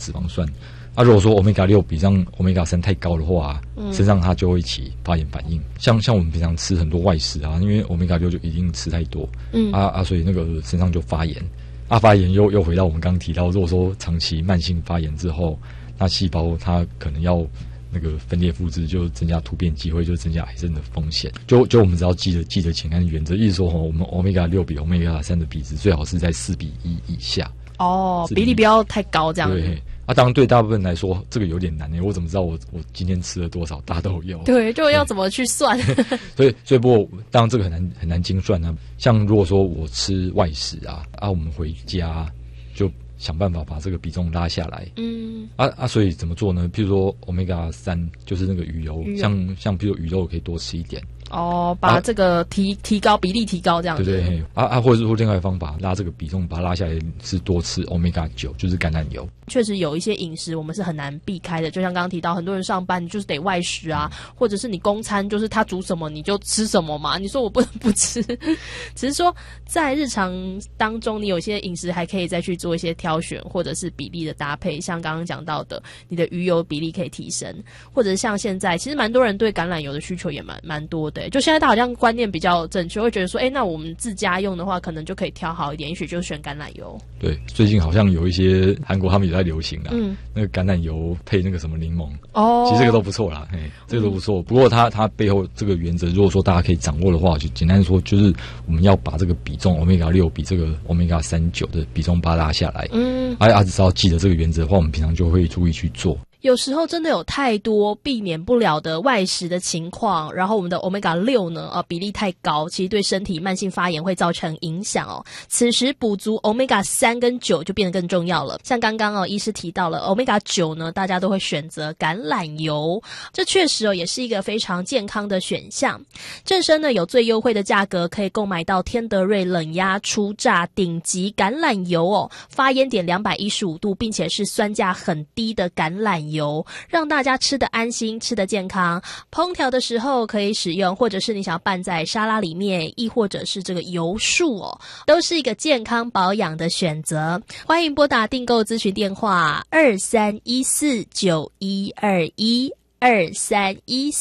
脂肪酸。如果说 Omega-6 比上 Omega-3 太高的话，身上它就会起发炎反应。像我们平常吃很多外食啊，因为 Omega-6 就一定吃太多，所以那个身上就发炎。发炎又回到我们刚刚提到，如果说长期慢性发炎之后，那细胞它可能要那个分裂复制，就增加突变机会，就增加癌症的风险。就我们只要记得简单的原则，意思说我们 Omega-6 比 Omega-3 的比值最好是在4:1以下。 比例不要太高这样子。 对。当然对大部分来说这个有点难，我怎么知道我今天吃了多少大豆油？ 对，就要怎么去算？ 所以不过当然这个很难精算啊。像如果说我吃外食我们回家就想办法把这个比重拉下来。所以怎么做呢？譬如说 Omega-3 就是那个鱼油，像譬如鱼肉可以多吃一点。 把这个提高比例提高这样子。 对，或者是说另外一个方法拉这个比重把它拉下来，是多吃 Omega-9，就是橄榄油。 确实有一些饮食我们是很难避开的，就像刚刚提到，很多人上班你就是得外食啊，或者是你公餐就是他煮什么你就吃什么嘛，你说我不能不吃。只是说在日常当中，你有些饮食还可以再去做一些挑选，或者是比例的搭配，像刚刚讲到的，你的鱼油比例可以提升，或者是像现在其实蛮多人对橄榄油的需求也蛮多的。就现在他好像观念比较正确，会觉得说那我们自家用的话可能就可以挑好一点，也许就选橄榄油。对， 最近好像有一些韩国他们也在流行啦，那个橄榄油配那个什么柠檬，其实这个都不错啦，这个都不错。不过它背后这个原则，如果说大家可以掌握的话，就简单说就是我们要把这个比重 Omega-6 比这个 Omega-3 的比重把它拉下来。只要记得这个原则的话，我们平常就会注意去做。 有时候真的有太多避免不了的外食的情况，然后我们的 Omega-6 呢比例太高，其实对身体慢性发炎会造成影响此时补足 Omega-3 跟9就变得更重要了。像刚刚医师提到了 Omega-9 呢，大家都会选择橄榄油，这确实也是一个非常健康的选项。正生呢有最优惠的价格可以购买到天德瑞冷压初榨顶级橄榄油发烟点215度，并且是酸价很低的橄榄油，让大家吃得安心，吃得健康。烹调的时候可以使用，或者是你想要拌在沙拉里面，亦或者是这个油树都是一个健康保养的选择。欢迎拨打订购咨询电话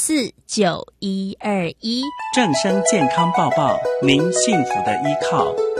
2314912123149121。 正声健康报报，您幸福的依靠。